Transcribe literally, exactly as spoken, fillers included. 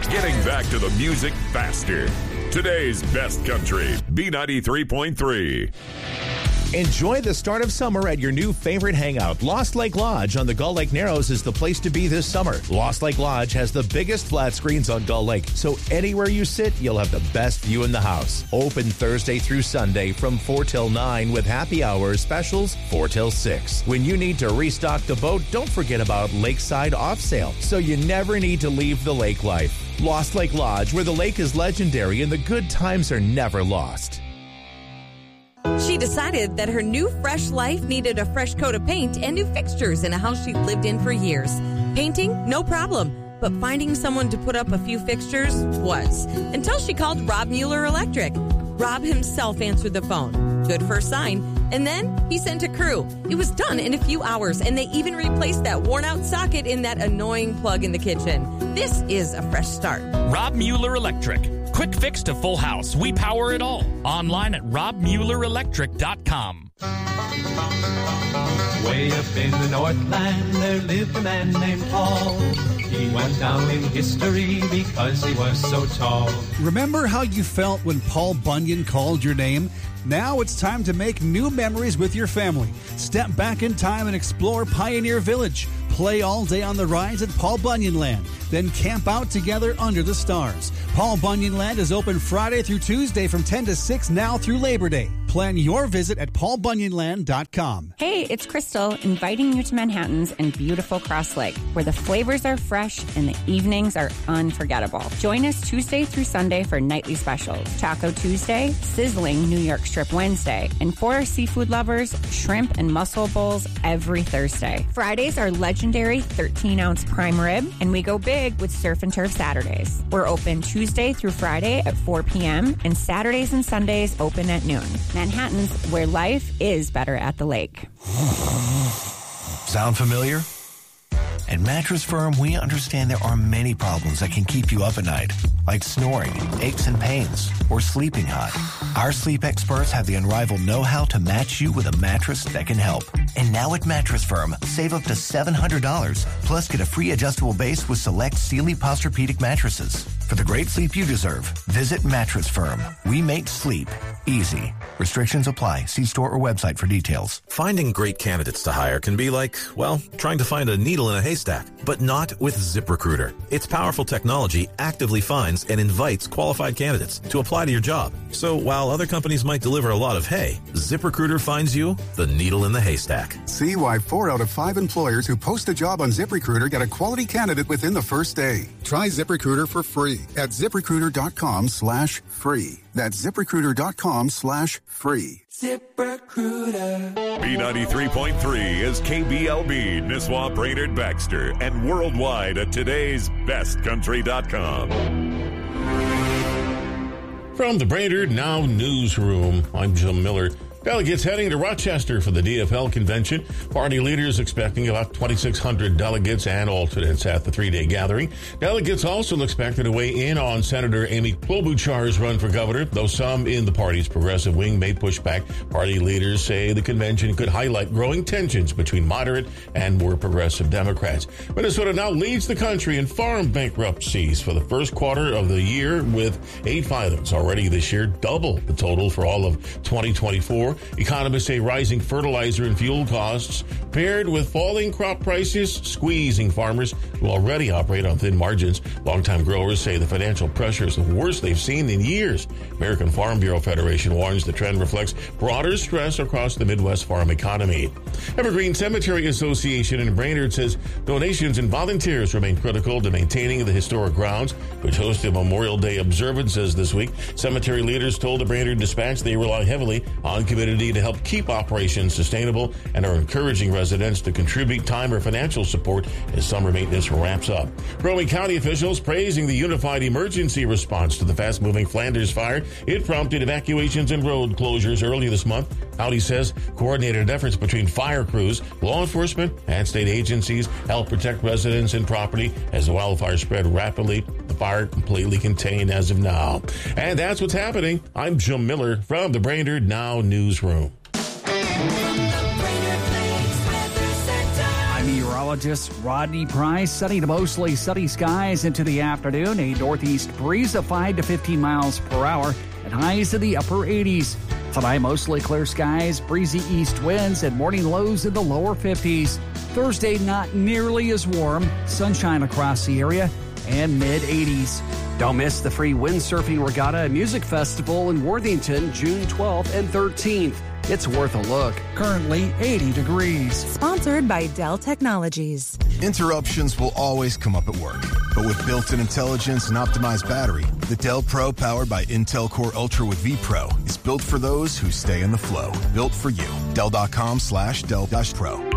Getting back to the music faster. Today's best country, B ninety-three point three. Enjoy the start of summer at your new favorite hangout. Lost Lake Lodge on the Gull Lake Narrows is the place to be this summer. Lost Lake Lodge has the biggest flat screens on Gull Lake, so anywhere you sit, you'll have the best view in the house. Open Thursday through Sunday from four till nine with happy hour specials four till six. When you need to restock the boat, don't forget about Lakeside Off Sale, so you never need to leave the lake life. Lost Lake Lodge, where the lake is legendary and the good times are never lost. She decided that her new fresh life needed a fresh coat of paint and new fixtures in a house she'd lived in for years. Painting, no problem, but finding someone to put up a few fixtures was. Until she called Rob Mueller Electric. Rob himself answered the phone. Good first sign. And then he sent a crew. It was done in a few hours, and they even replaced that worn-out socket in that annoying plug in the kitchen. This is a fresh start. Rob Mueller Electric. Quick fix to full house. We power it all. Online at rob mueller electric dot com. Way up in the Northland, there lived a man named Paul. He went down in history because he was so tall. Remember how you felt when Paul Bunyan called your name? Now it's time to make new memories with your family. Step back in time and explore Pioneer Village. Play all day on the rides at Paul Bunyan Land. Then camp out together under the stars. Paul Bunyan Land is open Friday through Tuesday from ten to six now through Labor Day. Plan your visit at paul bunyan land dot com. Hey, it's Crystal inviting you to Manhattan's and beautiful Cross Lake, where the flavors are fresh and the evenings are unforgettable. Join us Tuesday through Sunday for nightly specials. Taco Tuesday, sizzling New York Strip Wednesday, and for our seafood lovers, shrimp and mussel bowls every Thursday. Fridays are legendary thirteen-ounce prime rib, and we go big with Surf and Turf Saturdays. We're open Tuesday through Friday at four p.m. and Saturdays and Sundays open at noon. Manhattan's, where life is better at the lake. Sound familiar? At Mattress Firm, we understand there are many problems that can keep you up at night, like snoring, aches and pains, or sleeping hot. Our sleep experts have the unrivaled know-how to match you with a mattress that can help. And now at Mattress Firm, save up to seven hundred dollars, plus get a free adjustable base with select Sealy Posturepedic mattresses. For the great sleep you deserve, visit Mattress Firm. We make sleep easy. Restrictions apply. See store or website for details. Finding great candidates to hire can be like, well, trying to find a needle in a haystack, but not with ZipRecruiter. Its powerful technology actively finds and invites qualified candidates to apply to your job. So while other companies might deliver a lot of hay, ZipRecruiter finds you the needle in the haystack. See why four out of five employers who post a job on ZipRecruiter get a quality candidate within the first day. Try ZipRecruiter for free at ZipRecruiter.com slash free. That's ZipRecruiter.com slash free. ZipRecruiter. B ninety-three point three is K B L B, Nisswa, Brainerd, Baxter, and worldwide at today's best country dot com. From the Brainerd Now Newsroom, I'm Jim Miller. Delegates heading to Rochester for the D F L convention. Party leaders expecting about twenty-six hundred delegates and alternates at the three-day gathering. Delegates also expected to weigh in on Senator Amy Klobuchar's run for governor, though some in the party's progressive wing may push back. Party leaders say the convention could highlight growing tensions between moderate and more progressive Democrats. Minnesota now leads the country in farm bankruptcies for the first quarter of the year, with eight filings already this year, double the total for all of twenty twenty-four. Economists say rising fertilizer and fuel costs, paired with falling crop prices, squeezing farmers who already operate on thin margins. Longtime growers say the financial pressure is the worst they've seen in years. American Farm Bureau Federation warns the trend reflects broader stress across the Midwest farm economy. Evergreen Cemetery Association in Brainerd says donations and volunteers remain critical to maintaining the historic grounds, which hosted Memorial Day observances this week. Cemetery leaders told the Brainerd Dispatch they rely heavily on community to help keep operations sustainable and are encouraging residents to contribute time or financial support as summer maintenance wraps up. Crow Wing County officials praising the unified emergency response to the fast-moving Flanders fire. It prompted evacuations and road closures early this month. County says coordinated efforts between fire crews, law enforcement, and state agencies help protect residents and property as the wildfire spread rapidly. The fire completely contained as of now. And that's what's happening. I'm Jim Miller from the Brainerd Now Newsroom. I'm meteorologist meteorologist Rodney Price. Sunny to mostly sunny skies into the afternoon. A northeast breeze of five to fifteen miles per hour and highs in the upper eighties. Tonight, mostly clear skies, breezy east winds, and morning lows in the lower fifties. Thursday, not nearly as warm. Sunshine across the area and mid-eighties. Don't miss the free windsurfing regatta and music festival in Worthington, June twelfth and thirteenth. It's worth a look. Currently eighty degrees. Sponsored by Dell Technologies. Interruptions will always come up at work. But with built-in intelligence and optimized battery, the Dell Pro powered by Intel Core Ultra with vPro is built for those who stay in the flow. Built for you. Dell.com slash Dell Pro.